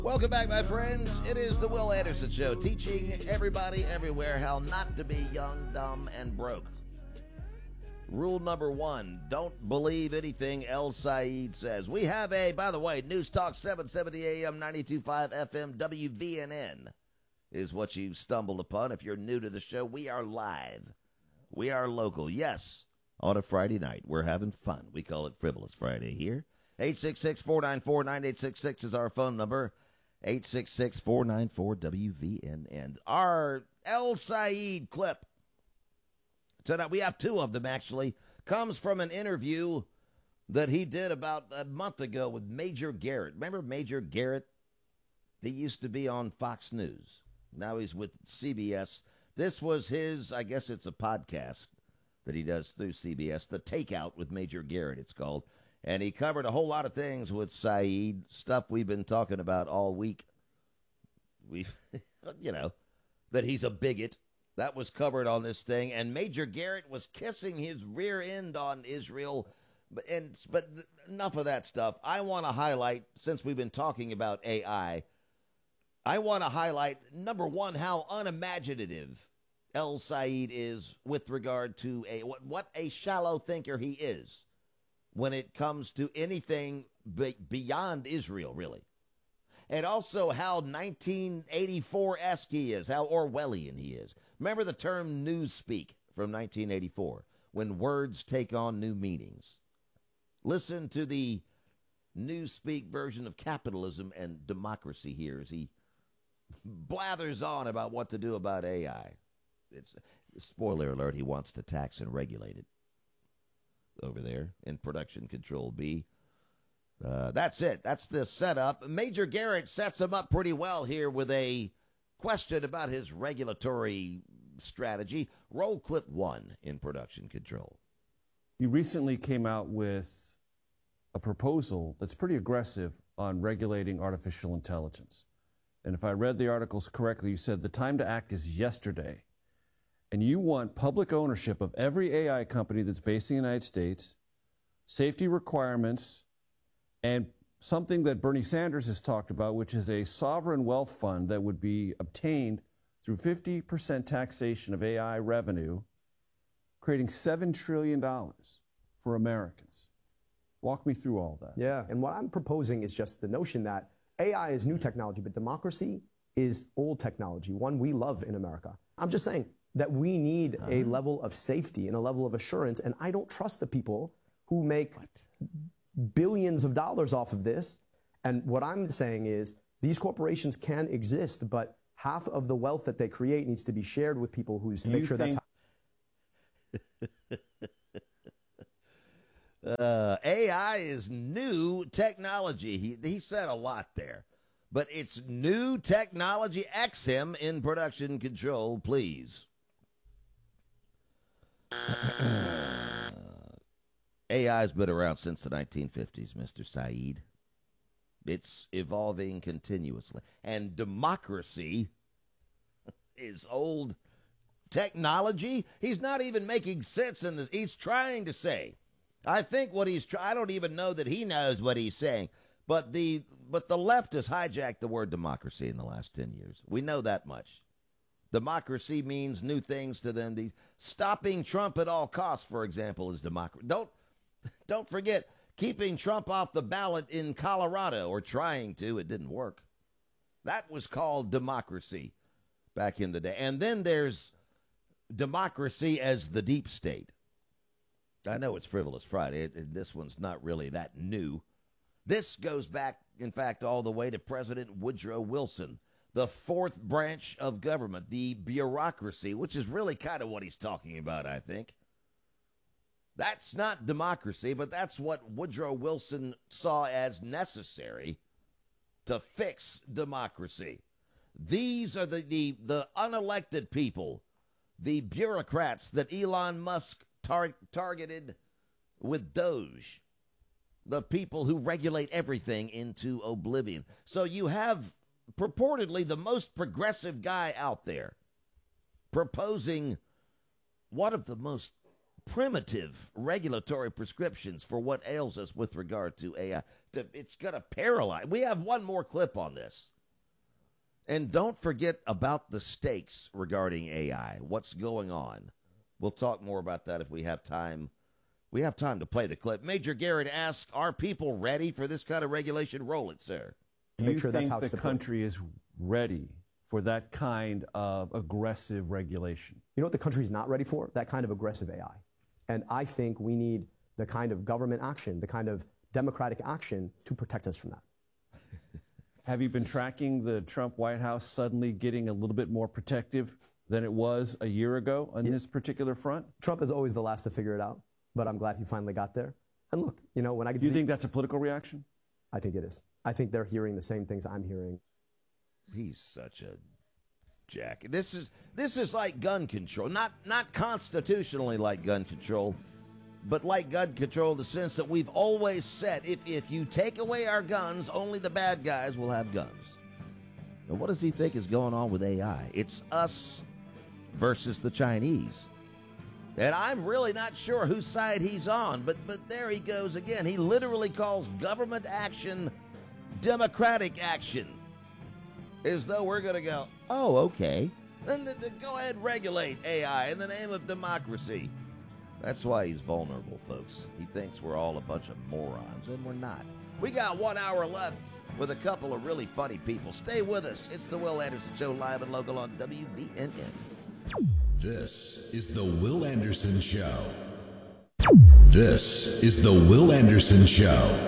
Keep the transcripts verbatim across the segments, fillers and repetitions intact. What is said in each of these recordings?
Welcome back, my friends. It is the Will Anderson Show, teaching everybody everywhere how not to be young, dumb, and broke. Rule number one, don't believe anything El Said says. We have a, by the way, News Talk seven seventy A M, ninety-two point five F M, W V N N is what you've stumbled upon. If you're new to the show, we are live. We are local. Yes, on a Friday night. We're having fun. We call it Frivolous Friday here. eight six six, four nine four, nine eight six six is our phone number. eight six six, four nine four, W V N N. Our El Said clip tonight, we have two of them actually, comes from an interview that he did about a month ago with Major Garrett. Remember Major Garrett? He used to be on Fox News. Now he's with C B S. This was his, I guess it's a podcast that he does through C B S, The Takeout with Major Garrett, it's called. And he covered a whole lot of things with Said, stuff we've been talking about all week. We've, you know, that he's a bigot. That was covered on this thing. And Major Garrett was kissing his rear end on Israel. But, and, but enough of that stuff. I want to highlight, since we've been talking about A I, I want to highlight, number one, how unimaginative El Said is with regard to a what, what a shallow thinker he is when it comes to anything be, beyond Israel, really. And also how nineteen eighty-four-esque he is, how Orwellian he is. Remember the term newspeak from nineteen eighty-four, when words take on new meanings. Listen to the newspeak version of capitalism and democracy here as he blathers on about what to do about A I. It's spoiler alert, he wants to tax and regulate it over there in Production Control B. Uh, that's it. That's the setup. Major Garrett sets him up pretty well here with a question about his regulatory strategy. Roll clip one in Production Control. You recently came out with a proposal that's pretty aggressive on regulating artificial intelligence. And if I read the articles correctly, you said the time to act is yesterday. And you want public ownership of every A I company that's based in the United States, safety requirements, and something that Bernie Sanders has talked about, which is a sovereign wealth fund that would be obtained through fifty percent taxation of A I revenue, creating seven trillion dollars for Americans. Walk me through all that. Yeah, and what I'm proposing is just the notion that A I is new technology, but democracy is old technology, one we love in America. I'm just saying that we need uh-huh. a level of safety and a level of assurance, and I don't trust the people who make what? billions of dollars off of this. And what I'm saying is these corporations can exist, but half of the wealth that they create needs to be shared with people who's to make sure think- that's how- uh, A I is new technology. He, he said a lot there, but it's new technology. X him in Production Control, please. A I's been around since the nineteen fifties, Mister Said. It's evolving continuously. And democracy is old technology. He's not even making sense in this. He's trying to say, I think what he's trying, I don't even know that he knows what he's saying, but the but the left has hijacked the word democracy in the last ten years. We know that much. Democracy means new things to them. The, stopping Trump at all costs, for example, is democracy. Don't Don't forget, keeping Trump off the ballot in Colorado, or trying to, it didn't work. That was called democracy back in the day. And then there's democracy as the deep state. I know it's Frivolous Friday. It, it, this one's not really that new. This goes back, in fact, all the way to President Woodrow Wilson, the fourth branch of government, the bureaucracy, which is really kind of what he's talking about, I think. That's not democracy, but that's what Woodrow Wilson saw as necessary to fix democracy. These are the, the, the unelected people, the bureaucrats that Elon Musk tar- targeted with Doge, the people who regulate everything into oblivion. So you have purportedly the most progressive guy out there proposing one of the most primitive regulatory prescriptions for what ails us with regard to A I. It's going to paralyze. We have one more clip on this. And don't forget about the stakes regarding A I. What's going on? We'll talk more about that if we have time. We have time to play the clip. Major Garrett asks, are people ready for this kind of regulation? Roll it, sir. Do you think the country is ready for that kind of aggressive regulation? You know what the country's not ready for? That kind of aggressive A I. And I think we need the kind of government action, the kind of democratic action to protect us from that. Have you been tracking the Trump White House suddenly getting a little bit more protective than it was a year ago on yeah. this particular front? Trump is always the last to figure it out, but I'm glad he finally got there. And look, you know, when I get Do you to think that's a political reaction? I think it is. I think they're hearing the same things I'm hearing. He's such a jack. This is this is like gun control, not not constitutionally like gun control, but like gun control in the sense that we've always said, if, if you take away our guns, only the bad guys will have guns. Now, what does he think is going on with A I? It's us versus the Chinese. And I'm really not sure whose side he's on, but, but there he goes again. He literally calls government action democratic action, as though we're going to go, oh, okay, then the, the, go ahead and regulate A I in the name of democracy. That's why he's vulnerable, folks. He thinks we're all a bunch of morons, and we're not. We got one hour left with a couple of really funny people. Stay with us. It's the Will Anderson Show, live and local on W B N N. This is the Will Anderson Show. This is the Will Anderson Show.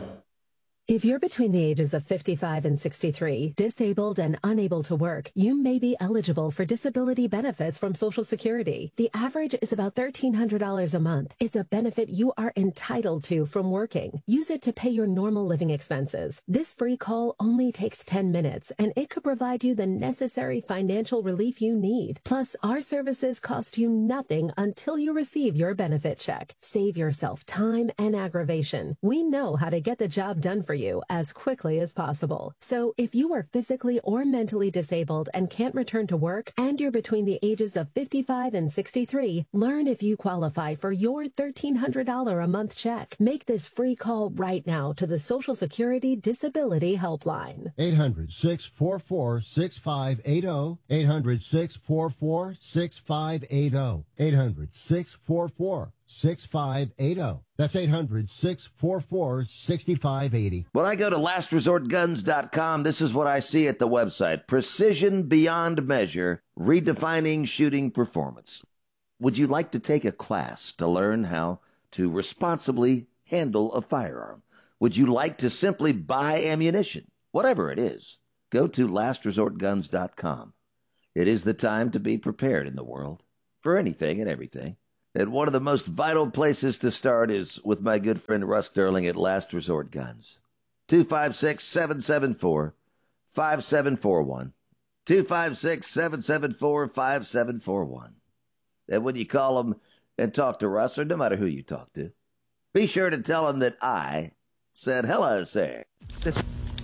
If you're between the ages of fifty-five and sixty-three, disabled and unable to work, you may be eligible for disability benefits from Social Security. The average is about thirteen hundred dollars a month. It's a benefit you are entitled to from working. Use it to pay your normal living expenses. This free call only takes ten minutes, and it could provide you the necessary financial relief you need. Plus, our services cost you nothing until you receive your benefit check. Save yourself time and aggravation. We know how to get the job done for you. you as quickly as possible. So if you are physically or mentally disabled and can't return to work, and you're between the ages of fifty-five and sixty-three, learn if you qualify for your thirteen hundred dollars a month check. Make this free call right now to the Social Security Disability Helpline. eight hundred, six four four, six five eight zero. eight hundred, six four four, six five eight zero. eight hundred, six four four, six five eight zero. That's eight hundred, six four four, six five eight zero. When I go to last resort guns dot com, this is what I see at the website. Precision beyond measure, redefining shooting performance. Would you like to take a class to learn how to responsibly handle a firearm? Would you like to simply buy ammunition? Whatever it is, go to last resort guns dot com. It is the time to be prepared in the world for anything and everything. And one of the most vital places to start is with my good friend Russ Sterling at Last Resort Guns. two five six, seven seven four, five seven four one. two five six, seven seven four, five seven four one. And when you call him and talk to Russ, or no matter who you talk to, be sure to tell him that I said hello, sir. The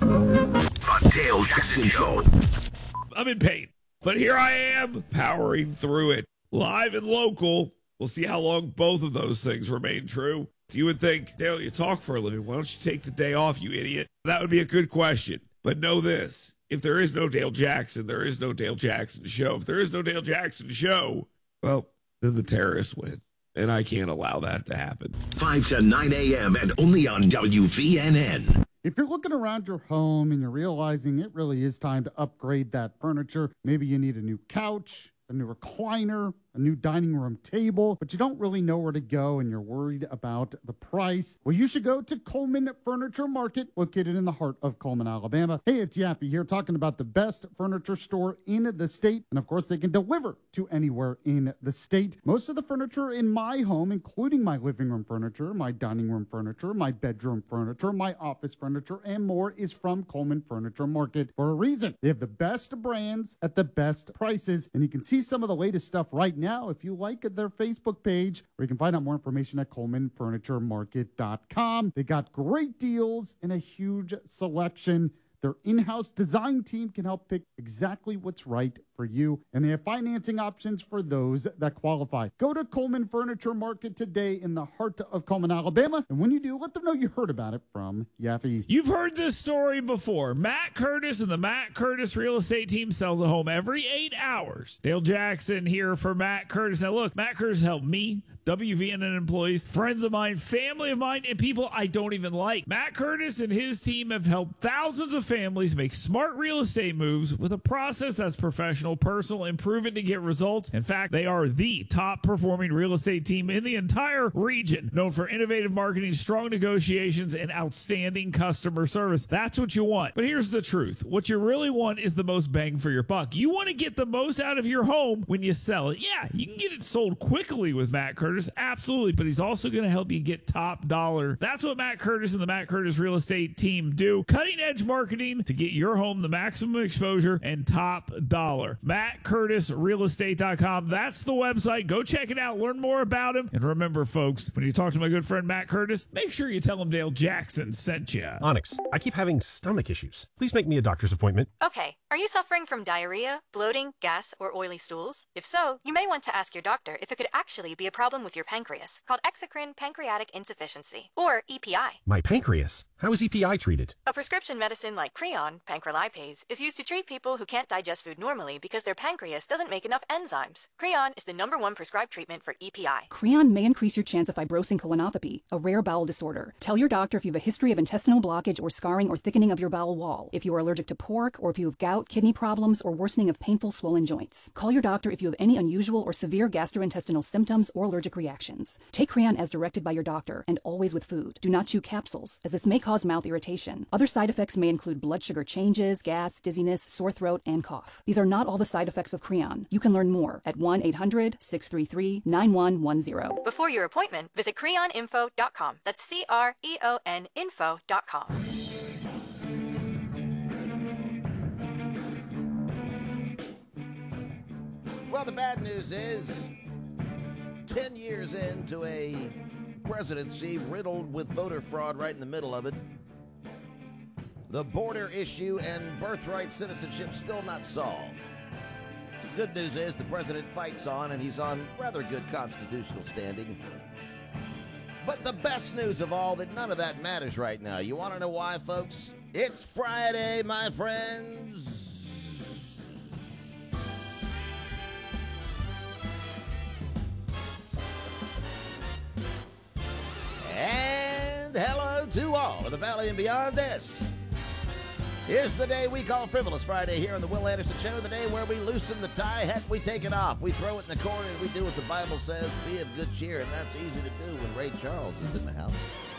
Dale Jackson Show. I'm in pain, but here I am, powering through it. Live and local. We'll see how long both of those things remain true. You would think, Dale, you talk for a living. Why don't you take the day off, you idiot? That would be a good question. But know this. If there is no Dale Jackson, there is no Dale Jackson Show. If there is no Dale Jackson Show, well, then the terrorists win. And I can't allow that to happen. five to nine a.m. and only on W V N N. If you're looking around your home and you're realizing it really is time to upgrade that furniture, maybe you need a new couch, a new recliner, a new dining room table, but you don't really know where to go and you're worried about the price. Well, you should go to Coleman Furniture Market, located in the heart of Coleman, Alabama. Hey, it's Yaffe here talking about the best furniture store in the state. And of course, they can deliver to anywhere in the state. Most of the furniture in my home, including my living room furniture, my dining room furniture, my bedroom furniture, my office furniture, and more is from Coleman Furniture Market for a reason. They have the best brands at the best prices, and you can see some of the latest stuff right now if you like their Facebook page, or you can find out more information at coleman furniture market dot com. They got great deals and a huge selection. Their in-house design team can help pick exactly what's right for you, and they have financing options for those that qualify. Go to Coleman Furniture Market today in the heart of Coleman, Alabama, and when you do, let them know you heard about it from Yaffe. You've heard this story before. Matt Curtis and the Matt Curtis Real Estate Team sells a home every eight hours. Dale Jackson here for Matt Curtis. Now look, Matt Curtis helped me, W V N N employees, friends of mine, family of mine, and people I don't even like. Matt Curtis and his team have helped thousands of families make smart real estate moves with a process that's professional, personal, and proven to get results. In fact, they are the top performing real estate team in the entire region, known for innovative marketing, strong negotiations, and outstanding customer service. That's what you want. But here's the truth. What you really want is the most bang for your buck. You want to get the most out of your home when you sell it. Yeah, you can get it sold quickly with Matt Curtis. Absolutely, but he's also going to help you get top dollar. That's what Matt Curtis and the Matt Curtis Real Estate Team do. Cutting edge marketing to get your home the maximum exposure and top dollar. Matt Curtis Real Estate dot com. That's the website. Go check it out. Learn more about him. And remember, folks, when you talk to my good friend Matt Curtis, make sure you tell him Dale Jackson sent you. Onyx, I keep having stomach issues. Please make me a doctor's appointment. Okay. Are you suffering from diarrhea, bloating, gas, or oily stools? If so, you may want to ask your doctor if it could actually be a problem with your pancreas, called exocrine pancreatic insufficiency, or E P I. My pancreas? How is E P I treated? A prescription medicine like Creon, pancrelipase, is used to treat people who can't digest food normally because their pancreas doesn't make enough enzymes. Creon is the number one prescribed treatment for E P I. Creon may increase your chance of fibrosing colonopathy, a rare bowel disorder. Tell your doctor if you have a history of intestinal blockage or scarring or thickening of your bowel wall, if you are allergic to pork, or if you have gout, kidney problems, or worsening of painful swollen joints. Call your doctor if you have any unusual or severe gastrointestinal symptoms or allergic reactions. Take Creon as directed by your doctor, and always with food. Do not chew capsules, as this may cause mouth irritation. Other side effects may include blood sugar changes, gas, dizziness, sore throat, and cough. These are not all the side effects of Creon. You can learn more at one eight hundred, six three three, nine one one zero. Before your appointment, visit creon info dot com. That's C R E O N info dot com. Well, the bad news is, ten years into a presidency riddled with voter fraud right in the middle of it, the border issue and birthright citizenship still not solved. The good news is the president fights on, and he's on rather good constitutional standing. But the best news of all, that none of that matters right now. You want to know why, folks? It's Friday, my friends. And hello to all of the Valley and beyond. This is the day we call Frivolous Friday here on the Will Anderson Show, the day where we loosen the tie, heck, we take it off. We throw it in the corner and we do what the Bible says, be of good cheer, and that's easy to do when Ray Charles is in the house.